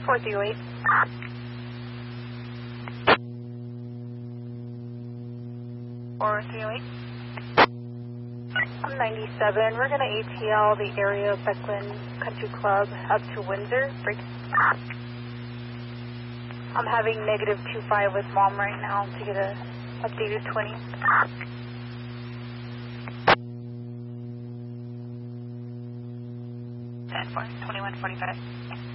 438. I'm 97. We're going to ATL the area of Beckland Country Club up to Windsor. I'm having -25 with mom right now to get a updated 20. 10-4, 2145.